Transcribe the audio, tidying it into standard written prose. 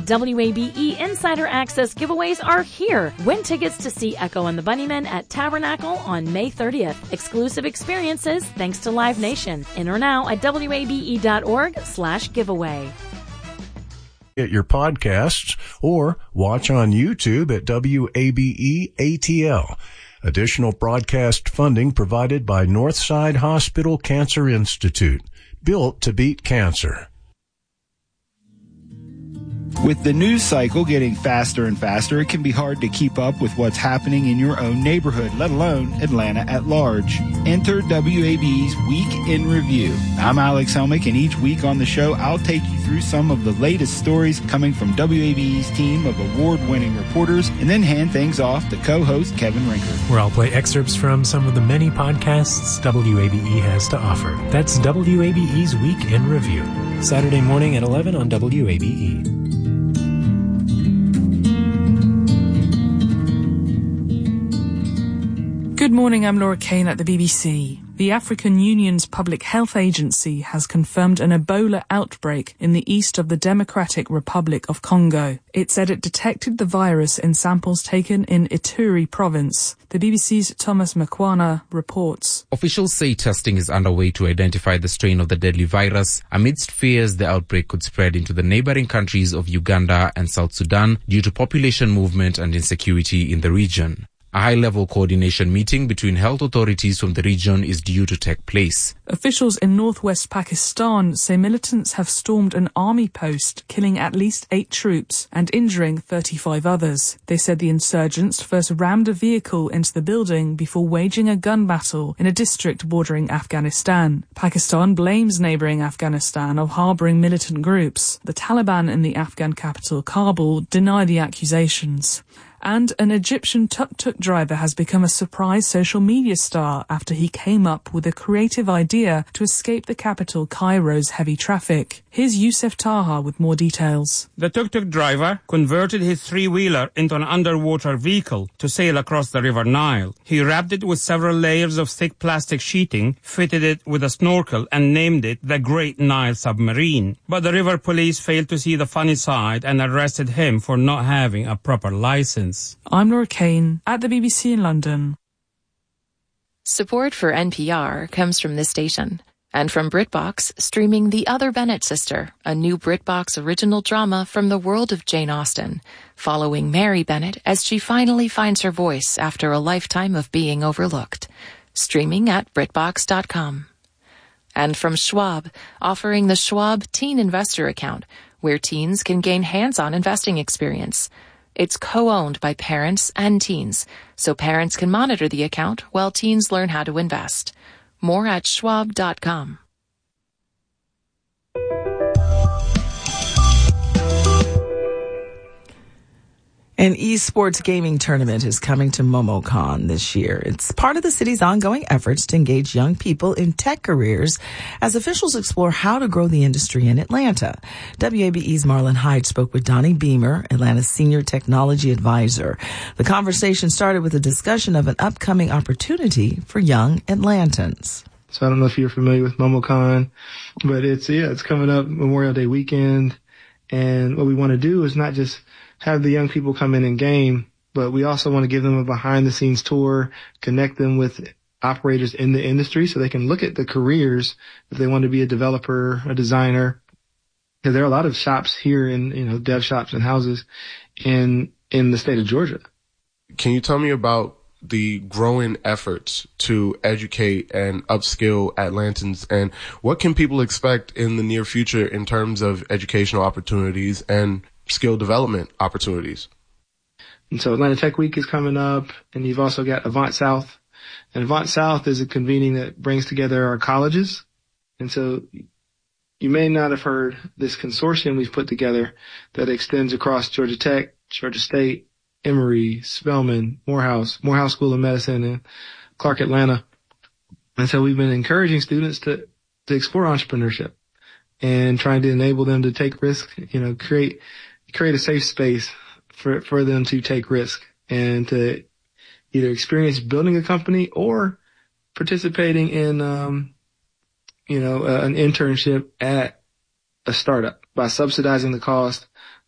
WABE Insider Access giveaways are here. Win tickets to see Echo and the Bunnymen at Tabernacle on May 30th. Exclusive experiences thanks to Live Nation. Enter now at wabe.org/giveaway. Get your podcasts or watch on YouTube at WABE ATL. Additional broadcast funding provided by Northside Hospital Cancer Institute. Built to beat cancer. With the news cycle getting faster and faster, it can be hard to keep up with what's happening in your own neighborhood, let alone Atlanta at large. Enter WABE's Week in Review. I'm Alex Helmick, and each week on the show, I'll take you through some of the latest stories coming from WABE's team of award-winning reporters, and then hand things off to co-host Kevin Rinker. Where I'll play excerpts from some of the many podcasts WABE has to offer. That's WABE's Week in Review. Saturday morning at 11 on WABE. Good morning, I'm Laura Kane at the BBC. The African Union's Public Health Agency has confirmed an Ebola outbreak in the east of the Democratic Republic of Congo. It said it detected the virus in samples taken in Ituri province. The BBC's Thomas Makwana reports. Officials say testing is underway to identify the strain of the deadly virus amidst fears the outbreak could spread into the neighboring countries of Uganda and South Sudan due to population movement and insecurity in the region. A high-level coordination meeting between health authorities from the region is due to take place. Officials in northwest Pakistan say militants have stormed an army post, killing at least 8 troops and injuring 35 others. They said the insurgents first rammed a vehicle into the building before waging a gun battle in a district bordering Afghanistan. Pakistan blames neighbouring Afghanistan of harbouring militant groups. The Taliban in the Afghan capital, Kabul, deny the accusations. And an Egyptian tuk-tuk driver has become a surprise social media star after he came up with a creative idea to escape the capital Cairo's heavy traffic. Here's Youssef Taha with more details. The tuk-tuk driver converted his three-wheeler into an underwater vehicle to sail across the River Nile. He wrapped it with several layers of thick plastic sheeting, fitted it with a snorkel, and named it the Great Nile Submarine. But the river police failed to see the funny side and arrested him for not having a proper license. I'm Laura Kane at the BBC in London. Support for NPR comes from this station and from BritBox, streaming The Other Bennett Sister, a new BritBox original drama from the world of Jane Austen, following Mary Bennett as she finally finds her voice after a lifetime of being overlooked. Streaming at BritBox.com. And from Schwab, offering the Schwab Teen Investor Account, where teens can gain hands-on investing experience. It's co-owned by parents and teens, so parents can monitor the account while teens learn how to invest. More at schwab.com. An esports gaming tournament is coming to MomoCon this year. It's part of the city's ongoing efforts to engage young people in tech careers as officials explore how to grow the industry in Atlanta. WABE's Marlon Hyde spoke with Donnie Beamer, Atlanta's senior technology advisor. The conversation started with a discussion of an upcoming opportunity for young Atlantans. So I don't know if you're familiar with MomoCon, but it's coming up Memorial Day weekend. And what we want to do is not just have the young people come in and game, but we also want to give them a behind-the-scenes tour, connect them with operators in the industry so they can look at the careers if they want to be a developer, a designer. Because there are a lot of shops here in, dev shops and houses in the state of Georgia. Can you tell me about the growing efforts to educate and upskill Atlantans, and what can people expect in the near future in terms of educational opportunities and skill development opportunities? And so Atlanta Tech Week is coming up, and you've also got Avant South. And Avant South is a convening that brings together our colleges. And so you may not have heard this consortium we've put together that extends across Georgia Tech, Georgia State, Emory, Spelman, Morehouse School of Medicine, and Clark Atlanta. And so we've been encouraging students to explore entrepreneurship and trying to enable them to take risks, create a safe space for them to take risk and to either experience building a company or participating in, an internship at a startup by subsidizing the cost